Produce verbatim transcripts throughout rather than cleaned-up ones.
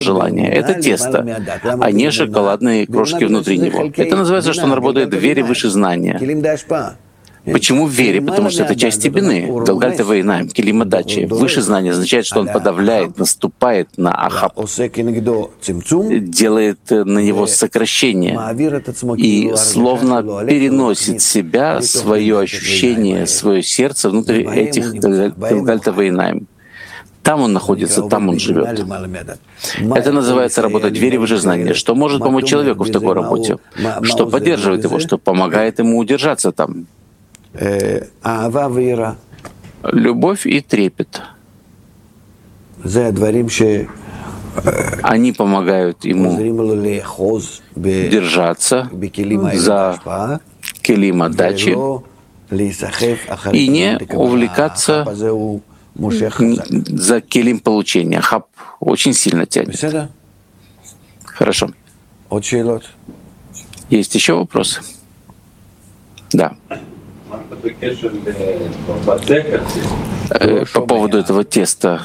желания. Это тесто, а не шоколадные крошки внутри него. Это называется, что он работает в вере выше знания. Почему в вере? Потому что это части бины. Галгальта вейнаим, килим адачи. Выше знания означает, что он подавляет, наступает на Ахаб, делает на него сокращение и словно переносит себя, свое ощущение, свое сердце внутрь этих Галгальта вейнаим. Там он находится, там он живет. Это называется работать в вере выше знания. Что может помочь человеку в такой работе? Что поддерживает его, что помогает ему удержаться там? Любовь и трепет. Они помогают ему держаться за келим адачи и не увлекаться за келим получения. Хаб очень сильно тянет. Хорошо. Есть еще вопросы? Да. По поводу этого теста.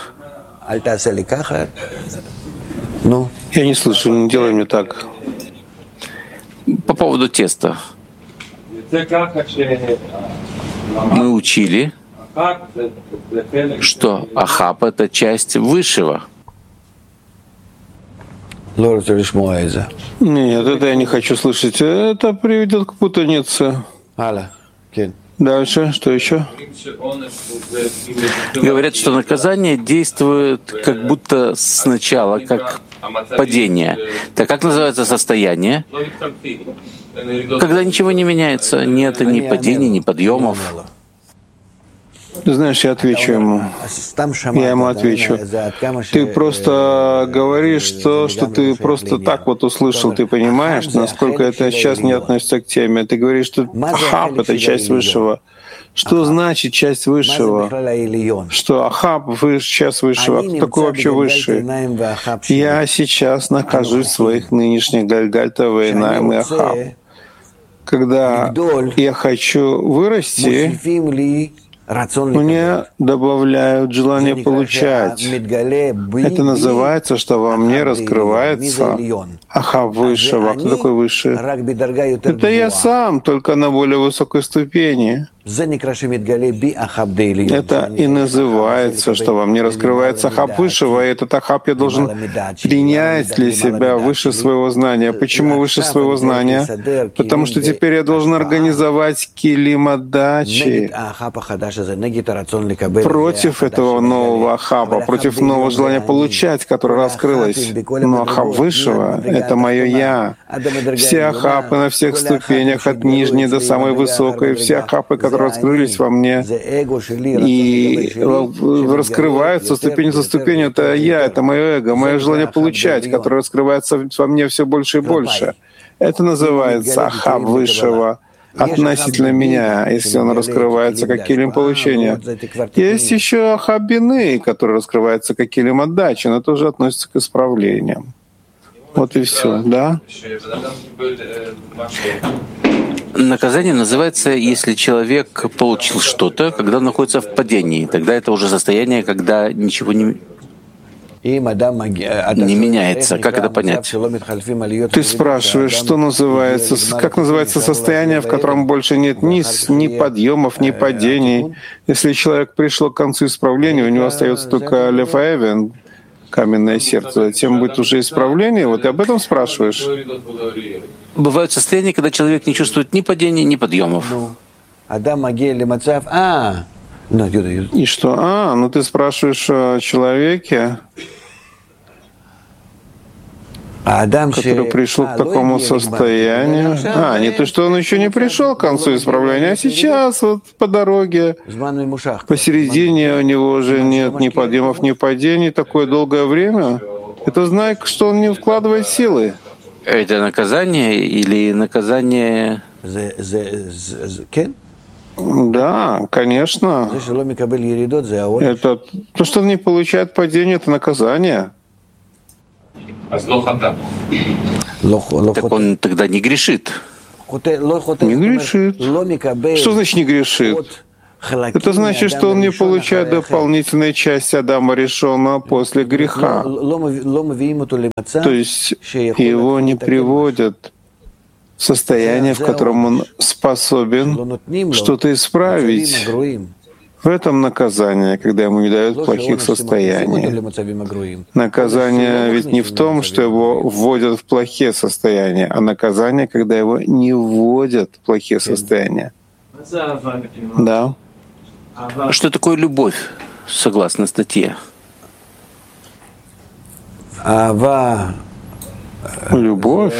Я не слышу, не делай мне так. По поводу теста. Мы учили, что Ахаб — это часть высшего. Нет, это я не хочу слышать. Это приведет к путанице. Дальше, что еще? Говорят, что наказание действует как будто сначала, как падение. Так как называется состояние? Когда ничего не меняется, нет ни падений, ни подъемов. Ты знаешь, я отвечу ему. Я ему отвечу. Ты просто говоришь то, что ты просто так вот услышал. Ты понимаешь, насколько это сейчас не относится к теме. Ты говоришь, что Ахаб — это часть высшего. Что значит часть высшего? Что Ахаб — часть высшего. А кто такой вообще высший? Я сейчас нахожусь в своих нынешних Гальгальта вейнаим и Ахаб. Когда я хочу вырасти, мне добавляют желание получать. Это называется, что во мне раскрывается Ахаб высшего. А кто такой высший? Это я сам, только на более высокой ступени. Это и называется, что во мне раскрывается Ахаб высшего, и этот Ахаб я должен принять для себя выше своего знания. Почему выше своего знания? Потому что теперь я должен организовать килим адачи против этого нового Ахаба, против нового желания получать, которое раскрылось. Но Ахаб высшего — это мое «я». Все Ахабы на всех ступенях, от нижней до самой высокой, все Ахабы, которые раскрылись во мне и раскрываются ступень за ступенью, это я, это мое эго, мое желание получать, которое раскрывается во мне все больше и больше. Это называется Ахаб высшего относительно меня, если он раскрывается как килим получения. Есть еще Ахаб бины, который раскрывается как килим отдачи, но тоже относится к исправлениям. Вот и все, да? Наказание называется, если человек получил что-то, когда он находится в падении. Тогда это уже состояние, когда ничего не, не меняется. Как это понять? Ты спрашиваешь, что называется, как называется состояние, в котором больше нет ни, ни подъемов, ни падений. Если человек пришел к концу исправления, у него остается только лефаэвен, каменное сердце, затем будет уже исправление. Вот ты об этом спрашиваешь? Бывают состояния, когда человек не чувствует ни падений, ни подъемов. И что? А, ну ты спрашиваешь о человеке, который пришел к такому состоянию. А, не то, что он еще не пришел к концу исправления, а сейчас вот по дороге, посередине у него уже нет ни подъемов, ни падений, такое долгое время. Это знак, что он не вкладывает силы. Это наказание или наказание? Да, конечно. Это то, что он не получает падение, это наказание. Так он тогда не грешит. Не грешит. Что значит не грешит? Это значит, что он не получает дополнительную часть Адама решенного после греха. То есть его не приводят в состояние, в котором он способен что-то исправить. В этом наказание, когда ему не дают плохих состояний. Наказание ведь не в том, что его вводят в плохие состояния, а наказание, когда его не вводят в плохие состояния. Да. Что такое любовь, согласно статье? Любовь.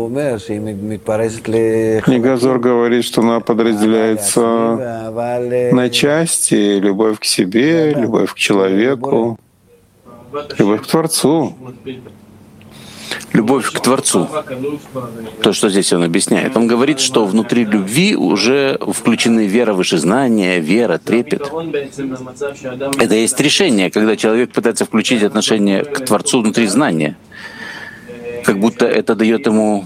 Негазор говорит, что она подразделяется на части: любовь к себе, любовь к человеку, любовь к Творцу. Любовь к Творцу. То, что здесь он объясняет. Он говорит, что внутри любви уже включены вера, вышезнание, вера, трепет. Это есть решение, когда человек пытается включить отношение к Творцу внутри знания. Как будто это дает ему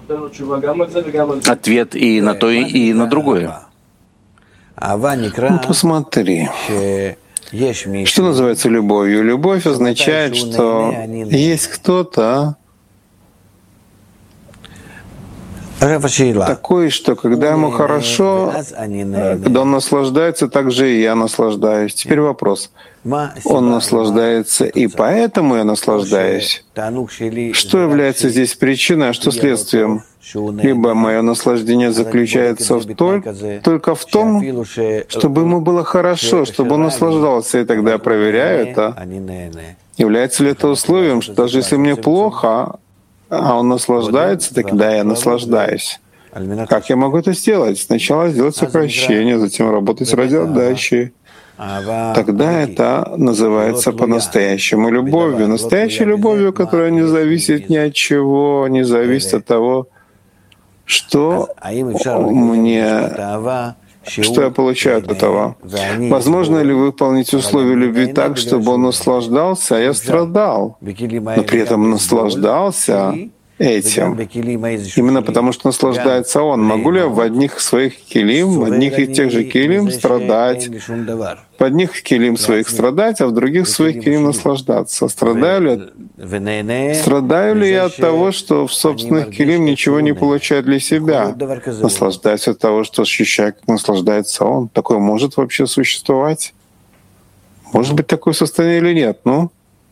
ответ и на то, и на другое. Ну, посмотри. Что называется любовью? Любовь означает, что есть кто-то такой, что когда ему хорошо, когда он наслаждается, так же и я наслаждаюсь. Теперь вопрос. Он наслаждается, и поэтому я наслаждаюсь. Что является здесь причиной, а что следствием? Либо мое наслаждение заключается в толь, только в том, чтобы ему было хорошо, чтобы он наслаждался, и тогда я проверяю это. Является ли это условием, что даже если мне плохо, а он наслаждается, тогда я наслаждаюсь. Как я могу это сделать? Сначала сделать сокращение, затем работать ради отдачи. Тогда это называется по-настоящему любовью. Настоящей любовью, которая не зависит ни от чего, не зависит от того, что мне, что я получаю от этого. Возможно ли выполнить условия любви так, чтобы он наслаждался, а я страдал, но при этом наслаждался этим, именно потому что наслаждается он? Могу ли я в одних своих килим, в одних и тех же килим страдать, в одних килим своих страдать, а в других своих килим наслаждаться? Страдаю ли, страдаю ли я от того, что в собственных килим ничего не получаю для себя? Наслаждаюсь от того, что ощущаю, как наслаждается он? Такое может вообще существовать? Может быть такое состояние или нет? Ну?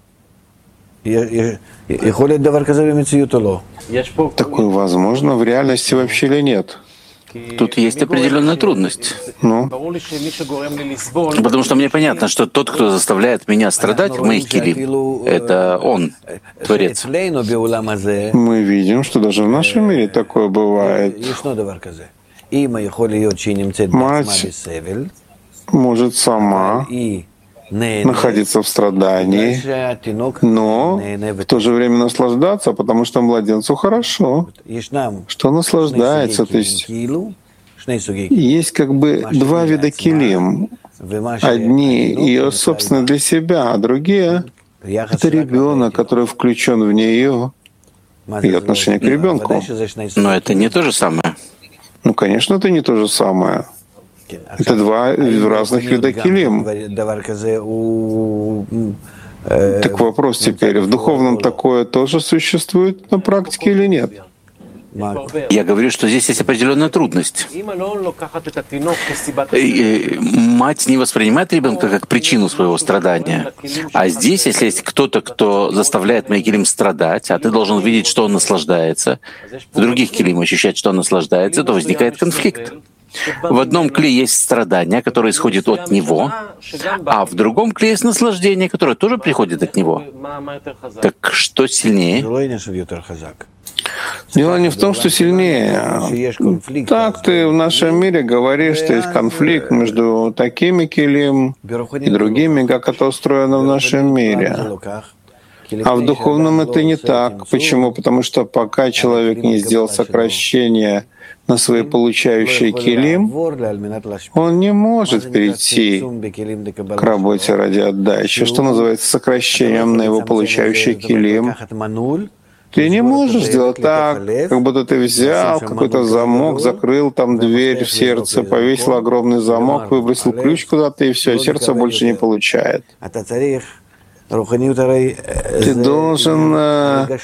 Такое возможно в реальности вообще или нет? Тут есть определенная трудность. Ну? Потому что мне понятно, что тот, кто заставляет меня страдать в моих килим, это он, Творец. Мы видим, что даже в нашем мире такое бывает. Мать может сама находиться в страдании, но в то же время наслаждаться, потому что младенцу хорошо, что наслаждается. То есть есть как бы два вида килим. Одни ее, собственно, для себя, а другие — это ребенок, который включен в нее, ее отношение к ребенку. Но это не то же самое. Ну, конечно, это не то же самое. Это два разных вида килим. Так вопрос теперь, в духовном такое тоже существует на практике или нет? Я говорю, что здесь есть определенная трудность. Мать не воспринимает ребенка как причину своего страдания. А здесь, если есть кто-то, кто заставляет мои килим страдать, а ты должен видеть, что он наслаждается, в других килим ощущать, что он наслаждается, то возникает конфликт. В одном кле есть страдание, которое исходит от него, а в другом кле есть наслаждение, которое тоже приходит от него. Так что сильнее? Дело не в том, что сильнее. Так ты в нашем мире говоришь, что есть конфликт между такими килим и другими, как это устроено в нашем мире. А в духовном это не так. Почему? Потому что пока человек не сделал сокращение на свои получающие килим, он не может перейти к работе ради отдачи. Что называется сокращением на его получающие килим? Ты не можешь сделать так, как будто ты взял какой-то замок, закрыл там дверь в сердце, повесил огромный замок, выбросил ключ куда-то, и все, сердце больше не получает. Ты должен